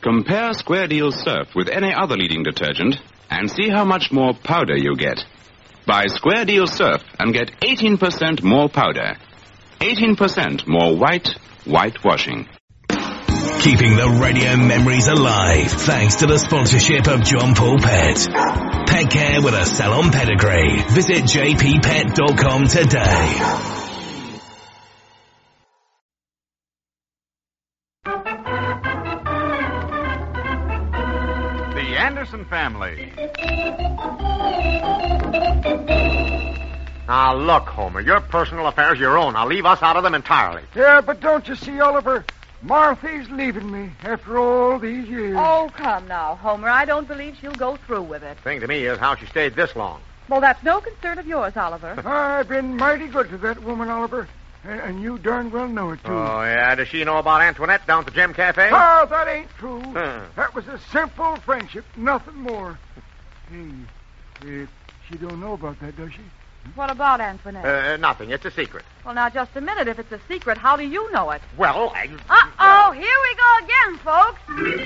Compare Square Deal Surf with any other leading detergent and see how much more powder you get. Buy Square Deal Surf and get 18% more powder. 18% more whitewashing. Keeping the radio memories alive thanks to the sponsorship of John Paul Pet. Pet care with a salon pedigree. Visit jppet.com today. The Anderson Family. Now, look, Homer, your personal affairs are your own. Now, leave us out of them entirely. Yeah, but don't you see, Oliver? Marthy's leaving me after all these years. Oh, come now, Homer. I don't believe she'll go through with it. Thing to me is how she stayed this long. Well, that's no concern of yours, Oliver. I've been mighty good to that woman, Oliver. And you darn well know it, too. Oh, yeah? Does she know about Antoinette down at the Gem Cafe? Oh, that ain't true. That was a simple friendship, nothing more. Hey, she don't know about that, does she? What about Antoinette? Nothing. It's a secret. Well, now, just a minute. If it's a secret, how do you know it? Well, Uh-oh, here we go again, folks.